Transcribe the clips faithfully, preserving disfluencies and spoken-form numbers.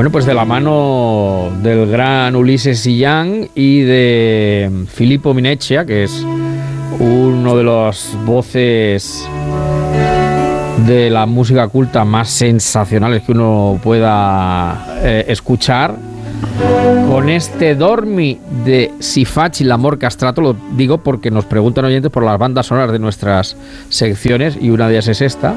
Bueno, pues de la mano del gran Ulises Sillán y de Filippo Mineccia, que es uno de las voces de la música culta más sensacionales que uno pueda eh, escuchar, con este Dormi de Si facci l'amor castrato. Lo digo porque nos preguntan oyentes por las bandas sonoras de nuestras secciones y una de ellas es esta.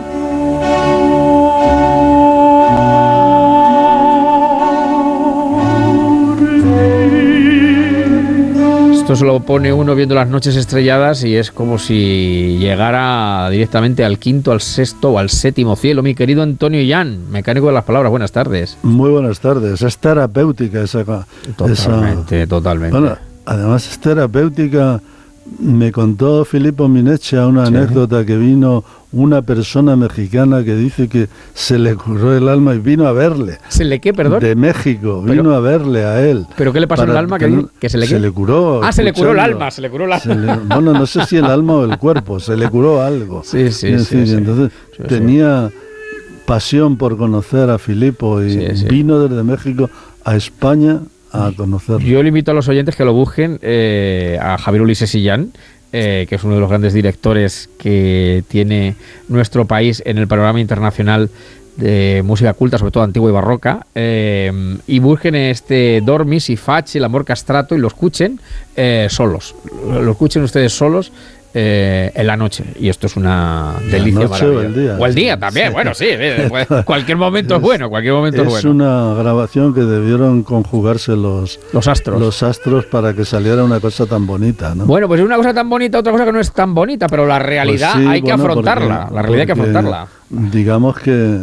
Esto se lo pone uno viendo las noches estrelladas y es como si llegara directamente al quinto, al sexto o al séptimo cielo. Mi querido Antonio Llán, mecánico de las palabras, buenas tardes. Muy buenas tardes. Es terapéutica esa... Totalmente, esa... totalmente. Bueno, además es terapéutica. Me contó Filippo Mineccia una sí. anécdota que vino una persona mexicana que dice que se le curó el alma y vino a verle. ¿Se le qué, perdón? De México, pero, vino a verle a él. ¿Pero qué le pasó en el alma? Que, que, que se le se le curó. Ah, se le curó el alma, se le curó el alma. Le, bueno, no sé si el alma o el cuerpo, se le curó algo. Sí, sí, es decir, sí, sí. Entonces sí, tenía sí. pasión por conocer a Filippo y sí, sí. vino desde México a España a conocerlo. Yo le invito a los oyentes que lo busquen, eh, a Javier Ulises Sillán, Eh, que es uno de los grandes directores que tiene nuestro país en el panorama internacional de música culta, sobre todo antigua y barroca, eh, y busquen este Dormi, Si facci l'amor castrato y lo escuchen eh, solos, lo escuchen ustedes solos eh, en la noche, y esto es una delicia maravillosa. O el día, o el día también, sí. Bueno, sí, cualquier momento es, es bueno, cualquier momento es, es bueno. Es una grabación que debieron conjugarse los, los astros. Los astros para que saliera una cosa tan bonita, ¿no? Bueno, pues es una cosa tan bonita, otra cosa que no es tan bonita, pero la realidad pues sí, hay bueno, que afrontarla, porque, la realidad hay que afrontarla. Digamos que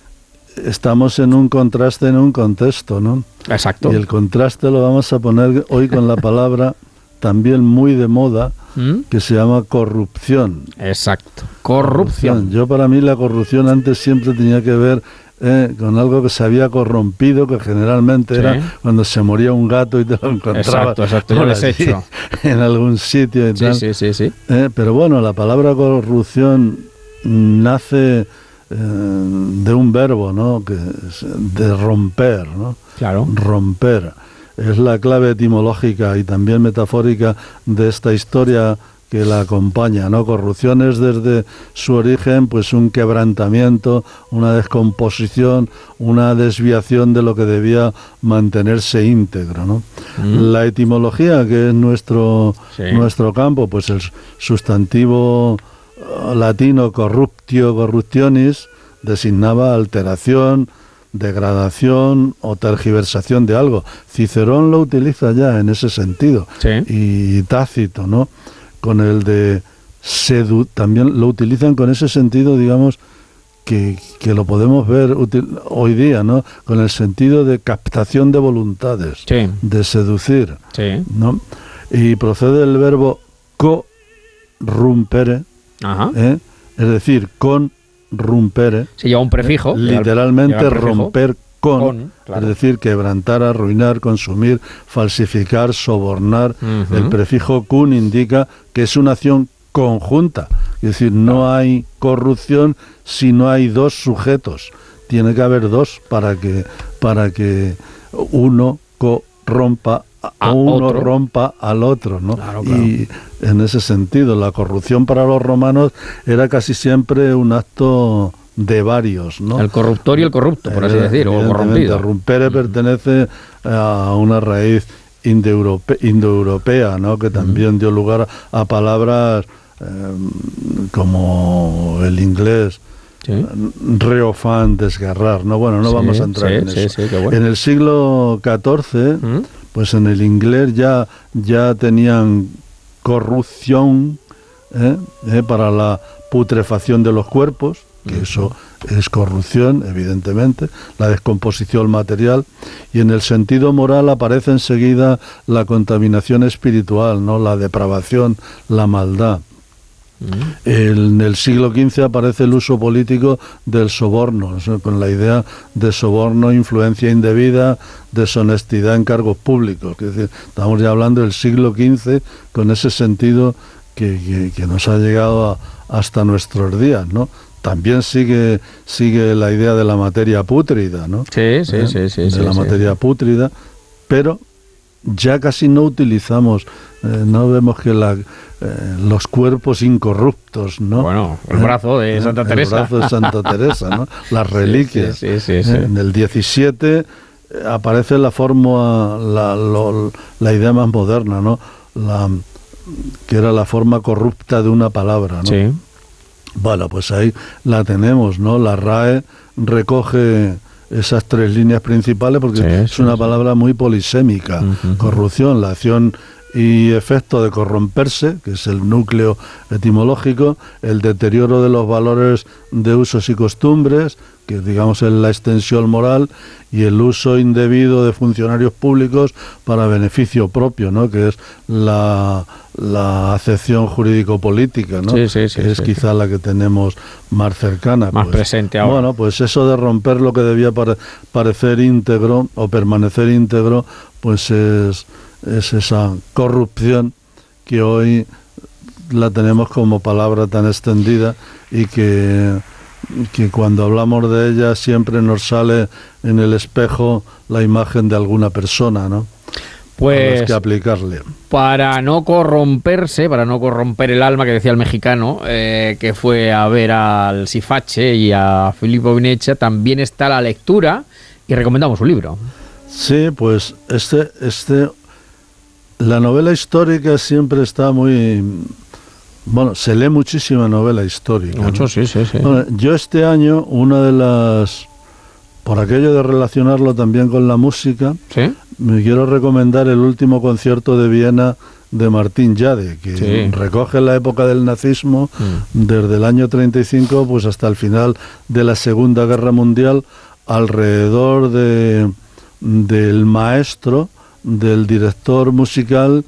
estamos en un contraste, en un contexto, ¿no? Exacto. Y el contraste lo vamos a poner hoy con la palabra también muy de moda, ¿Mm? que se llama corrupción. Exacto, corrupción. corrupción. Yo para mí la corrupción antes siempre tenía que ver eh, con algo que se había corrompido, que generalmente sí. era cuando se moría un gato y te lo encontrabas. Exacto, exacto, yo les he hecho. En algún sitio y sí, tal. Sí, sí, sí. Eh, pero bueno, la palabra corrupción nace eh, de un verbo, ¿no? Que es de romper, ¿no? Claro. Romper. Es la clave etimológica y también metafórica de esta historia que la acompaña, ¿no? Corrupción es desde su origen pues un quebrantamiento, una descomposición, una desviación de lo que debía mantenerse íntegro, ¿no? Mm. La etimología, que es nuestro, sí. nuestro campo, pues el sustantivo latino corruptio, corruptionis, designaba alteración, degradación o tergiversación de algo. Cicerón lo utiliza ya en ese sentido. Sí. Y Tácito, ¿no? Con el de sedu también lo utilizan con ese sentido, digamos, que, que lo podemos ver util hoy día, ¿no? Con el sentido de captación de voluntades, sí. de seducir, sí. ¿no? Y procede el verbo corrumpere, Ajá. ¿eh? Es decir, con rumpere. Se lleva un prefijo. Eh, literalmente lleva prefijo. romper con, con claro. es decir, quebrantar, arruinar, consumir, falsificar, sobornar. Uh-huh. El prefijo cun indica que es una acción conjunta. Es decir, no claro. hay corrupción si no hay dos sujetos. Tiene que haber dos para que, para que uno corrompa a uno otro. rompa al otro, ¿no? Claro, claro. Y en ese sentido, la corrupción para los romanos era casi siempre un acto de varios, ¿no? El corruptor y el corrupto, por así decir, o corrompido. Rumpere uh-huh. pertenece a una raíz indoeurope indoeuropea, ¿no? Que también uh-huh. dio lugar a palabras eh, como el inglés. Sí. Reofán, desgarrar, ¿no? Bueno, no sí, vamos a entrar sí, en sí, eso. Sí, qué bueno. En el siglo catorce, ¿Mm? pues en el inglés ya, ya tenían corrupción ¿eh? ¿Eh? para la putrefacción de los cuerpos, que ¿Mm? eso es corrupción, evidentemente, la descomposición material, y en el sentido moral aparece enseguida la contaminación espiritual, ¿no? La depravación, la maldad. Mm. En el siglo quince aparece el uso político del soborno, o sea, con la idea de soborno, influencia indebida, deshonestidad en cargos públicos. Es decir, estamos ya hablando del siglo quince con ese sentido que, que, que nos ha llegado a, hasta nuestros días, ¿no? también sigue sigue la idea de la materia pútrida, ¿no? Sí, sí, ¿Eh? sí, sí. De sí, la sí. materia pútrida, pero ya casi no utilizamos, eh, no vemos que la, eh, los cuerpos incorruptos, ¿no? Bueno, el brazo de Santa el Teresa. El brazo de Santa Teresa, ¿no? Las reliquias. Sí, sí, sí, sí, sí. En el diecisiete aparece la forma, la, lo, la idea más moderna, ¿no? La, que era la forma corrupta de una palabra, ¿no? Sí. Bueno, pues ahí la tenemos, ¿no? La R A E recoge esas tres líneas principales porque sí, es sí, una sí. palabra muy polisémica. Uh-huh. Corrupción, la acción y efecto de corromperse, que es el núcleo etimológico, el deterioro de los valores de usos y costumbres, que digamos es la extensión moral, y el uso indebido de funcionarios públicos para beneficio propio, ¿no? Que es la, la acepción jurídico-política, ¿no? Sí, sí, sí, que es sí, quizá sí. la que tenemos más cercana. Más pues, presente ahora. Bueno, pues eso de romper lo que debía pare, parecer íntegro o permanecer íntegro, pues es, es esa corrupción que hoy la tenemos como palabra tan extendida y que... que cuando hablamos de ella siempre nos sale en el espejo la imagen de alguna persona, ¿no? Pues que aplicarle. Para no corromperse, para no corromper el alma, que decía el mexicano, eh, que fue a ver al Sifache y a Filippo Vineccia, también está la lectura y recomendamos un libro. Sí, pues este, este, la novela histórica siempre está muy... Bueno, se lee muchísima novela histórica. Mucho, ¿no? sí, sí, sí. Bueno, yo este año, una de las... Por aquello de relacionarlo también con la música, ¿sí? Me quiero recomendar el último concierto de Viena de Martín Jade, que sí. recoge la época del nazismo, mm. desde el año treinta y cinco pues hasta el final de la Segunda Guerra Mundial, alrededor de, del maestro, del director musical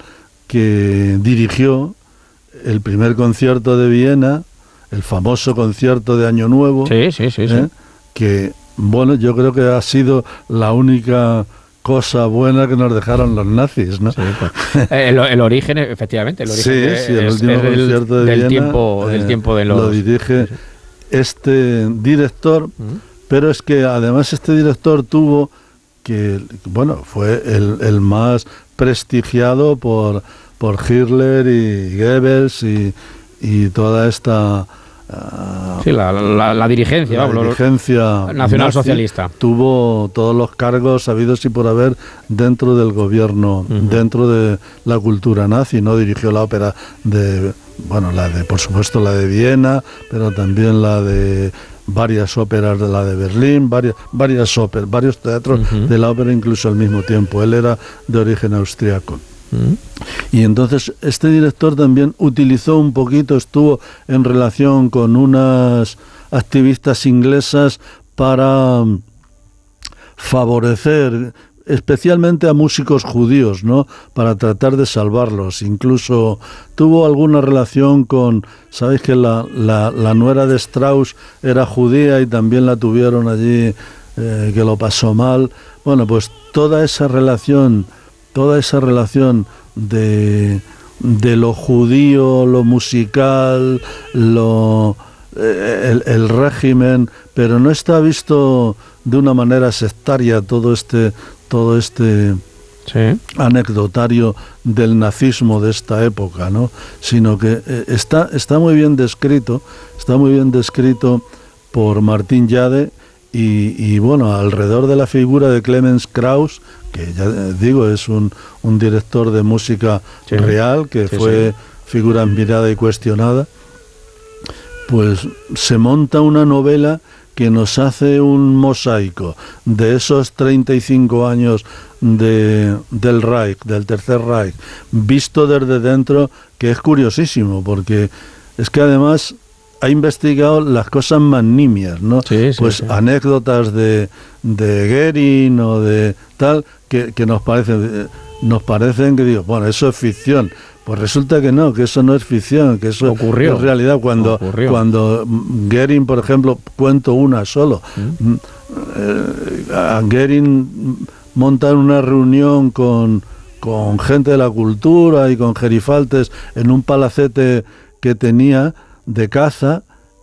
que dirigió el primer concierto de Viena, el famoso concierto de Año Nuevo, sí, sí, sí, ¿eh? sí. que, bueno, yo creo que ha sido la única cosa buena que nos dejaron los nazis, ¿no? Sí, pues, el, el origen, efectivamente, el origen sí, es, sí, el es, último es del, concierto de del Viena, tiempo, eh, del tiempo de los... lo dirige sí, sí. este director, uh-huh. pero es que además este director tuvo que, bueno, fue el, el más prestigiado por... por Hitler y Goebbels y, y toda esta... Uh, sí, la, la, la dirigencia, la vamos, dirigencia nacionalsocialista. Tuvo todos los cargos habidos y por haber dentro del gobierno, uh-huh. dentro de la cultura nazi, ¿no? Dirigió la ópera de, bueno, la de, por supuesto, la de Viena, pero también la de varias óperas de la de Berlín, varias, varias óperas, varios teatros uh-huh. de la ópera incluso al mismo tiempo. Él era de origen austriaco. Y entonces este director también utilizó un poquito, estuvo en relación con unas activistas inglesas para favorecer especialmente a músicos judíos, ¿no? Para tratar de salvarlos. Incluso tuvo alguna relación con, sabéis que la, la, la nuera de Strauss era judía y también la tuvieron allí, eh, que lo pasó mal. Bueno, pues toda esa relación toda esa relación de, de lo judío, lo musical, lo el, el régimen, pero no está visto de una manera sectaria todo este todo este sí. anecdotario del nazismo de esta época, ¿no? Sino que eh, está está muy bien descrito, está muy bien descrito por Martín Jade. Y, y bueno, alrededor de la figura de Clemens Krauss, que ya digo, es un, un director de música sí. real, que sí, fue sí. figura admirada y cuestionada, pues se monta una novela que nos hace un mosaico de esos treinta y cinco años de, del Reich, del Tercer Reich, visto desde dentro, que es curiosísimo, porque es que además... ha investigado las cosas más nimias, ¿no? Sí, sí, pues sí. anécdotas de, de Goering o de tal, que, que nos parecen, nos parecen que digo, bueno, eso es ficción. Pues resulta que no, que eso no es ficción, que eso ocurrió. Es realidad. Cuando, ocurrió. cuando Goering, por ejemplo, cuento una solo, ¿Mm? eh, a Goering montan una reunión con, con gente de la cultura y con gerifaltes en un palacete que tenía de caza,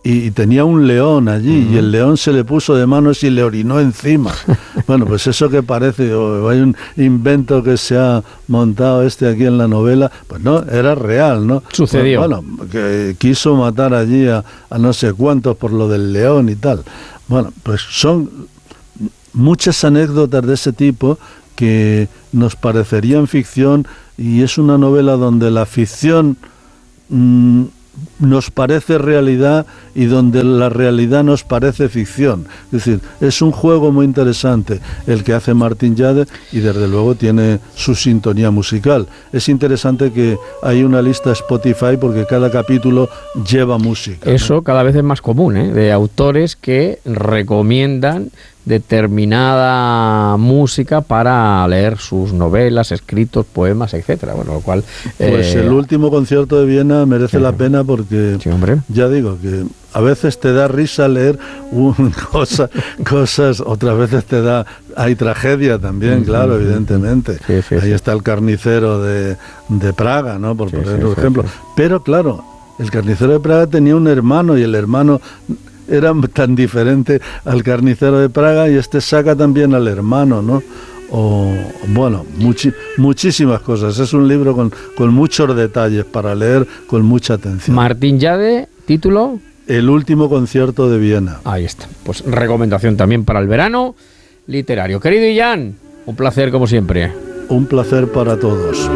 y tenía un león allí, uh-huh. y el león se le puso de manos y le orinó encima. Bueno, pues eso que parece, o hay un invento que se ha montado este aquí en la novela, pues no, era real, ¿no? Sucedió. Bueno, que quiso matar allí a, a no sé cuántos por lo del león y tal. Bueno, pues son muchas anécdotas de ese tipo que nos parecerían ficción, y es una novela donde la ficción mmm, nos parece realidad y donde la realidad nos parece ficción. Es decir, es un juego muy interesante el que hace Martín Llade, y desde luego tiene su sintonía musical. Es interesante que hay una lista Spotify porque cada capítulo lleva música, ¿no? Eso cada vez es más común, ¿eh? De autores que recomiendan determinada música para leer sus novelas, escritos, poemas, etcétera. Bueno, lo cual pues eh, el último concierto de Viena merece sí. la pena porque sí, hombre. Ya digo que a veces te da risa leer un, cosa, cosas, otras veces te da, hay tragedia también, claro, evidentemente. Sí, sí, Ahí sí. está el carnicero de, de Praga, ¿no? Por sí, poner sí, un sí, ejemplo. Sí. Pero claro, el carnicero de Praga tenía un hermano, y el hermano era tan diferente al carnicero de Praga, y este saca también al hermano, ¿no? O, bueno, muchi, muchísimas cosas. Es un libro con, con muchos detalles para leer con mucha atención. Martín Llade, título... El último concierto de Viena. Ahí está. Pues recomendación también para el verano literario. Querido Illán, un placer como siempre. Un placer para todos.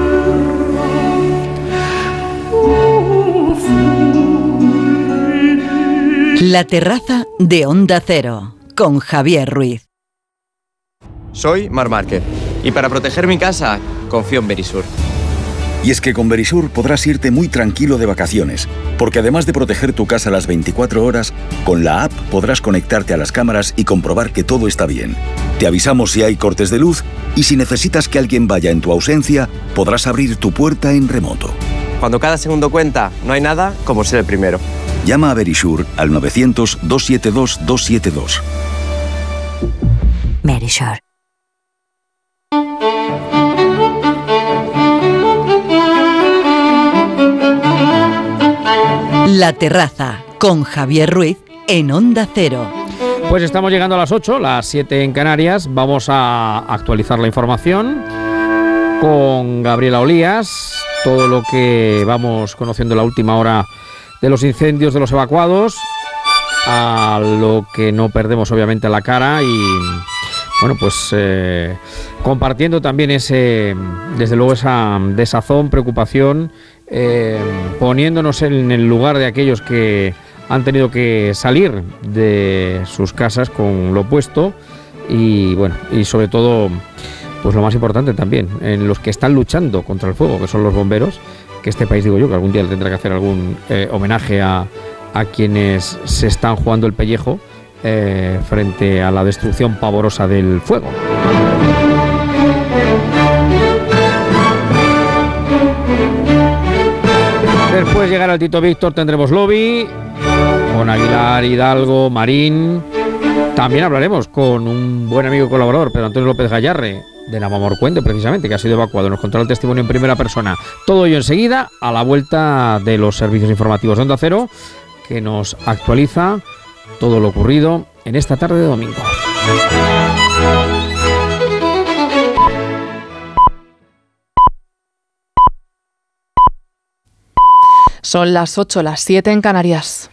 La terraza de Onda Cero, con Javier Ruiz. Soy Mar Márquez, y para proteger mi casa, confío en Verisur. Y es que con Verisur podrás irte muy tranquilo de vacaciones, porque además de proteger tu casa las veinticuatro horas, con la app podrás conectarte a las cámaras y comprobar que todo está bien. Te avisamos si hay cortes de luz, y si necesitas que alguien vaya en tu ausencia, podrás abrir tu puerta en remoto. Cuando cada segundo cuenta, no hay nada como ser el primero. Llama a Verisur al novecientos, doscientos setenta y dos, doscientos setenta y dos. Verisur. La terraza, con Javier Ruiz, en Onda Cero. Pues estamos llegando a las ocho, las siete en Canarias. Vamos a actualizar la información con Gabriela Olías. Todo lo que vamos conociendo en la última hora de los incendios, de los evacuados, a lo que no perdemos obviamente la cara, y bueno, pues eh, compartiendo también ese, desde luego, esa desazón, preocupación, eh, poniéndonos en el lugar de aquellos que han tenido que salir de sus casas con lo puesto, y bueno, y sobre todo, pues lo más importante también, en los que están luchando contra el fuego, que son los bomberos, que este país, digo yo, que algún día le tendrá que hacer algún eh, homenaje a, a quienes se están jugando el pellejo eh, frente a la destrucción pavorosa del fuego. Después llegará el Tito Víctor, tendremos lobby con Aguilar, Hidalgo, Marín. También hablaremos con un buen amigo y colaborador, Pedro Antonio López Gallarre, de Navamorcuende, precisamente, que ha sido evacuado. Nos contará el testimonio en primera persona. Todo ello enseguida, a la vuelta de los servicios informativos de Onda Cero, que nos actualiza todo lo ocurrido en esta tarde de domingo. Son las ocho, las siete en Canarias.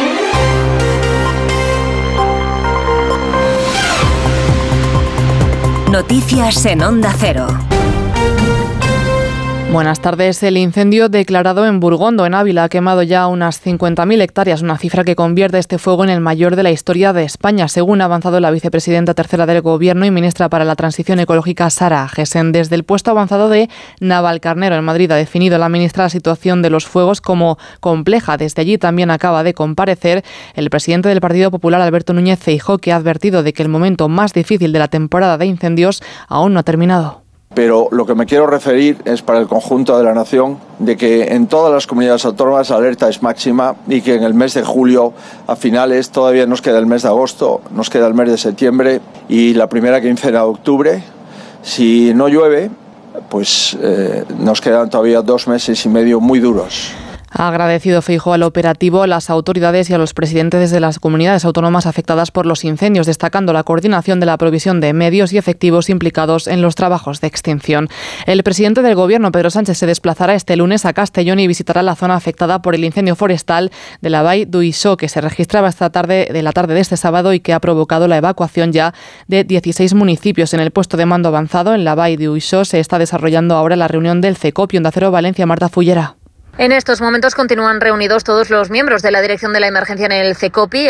Noticias en Onda Cero. Buenas tardes. El incendio declarado en Burgondo, en Ávila, ha quemado ya unas cincuenta mil hectáreas, una cifra que convierte este fuego en el mayor de la historia de España, según ha avanzado la vicepresidenta tercera del Gobierno y ministra para la Transición Ecológica, Sara Gesen. Desde el puesto avanzado de Navalcarnero, en Madrid, ha definido la ministra la situación de los fuegos como compleja. Desde allí también acaba de comparecer el presidente del Partido Popular, Alberto Núñez Feijóo, que ha advertido de que el momento más difícil de la temporada de incendios aún no ha terminado. Pero lo que me quiero referir es para el conjunto de la nación, de que en todas las comunidades autónomas la alerta es máxima y que en el mes de julio, a finales, todavía nos queda el mes de agosto, nos queda el mes de septiembre y la primera quincena de octubre. Si no llueve, pues eh, nos quedan todavía dos meses y medio muy duros. Ha agradecido Feijóo al operativo, a las autoridades y a los presidentes de las comunidades autónomas afectadas por los incendios, destacando la coordinación de la provisión de medios y efectivos implicados en los trabajos de extinción. El presidente del Gobierno, Pedro Sánchez, se desplazará este lunes a Castellón y visitará la zona afectada por el incendio forestal de la Vall d'Uixó, que se registraba esta tarde de la tarde de este sábado y que ha provocado la evacuación ya de dieciséis municipios. En el puesto de mando avanzado en la Vall d'Uixó se está desarrollando ahora la reunión del CECOPI. Onda Cero, Valencia, Marta Fullera. En estos momentos continúan reunidos todos los miembros de la dirección de la emergencia en el CECOPI.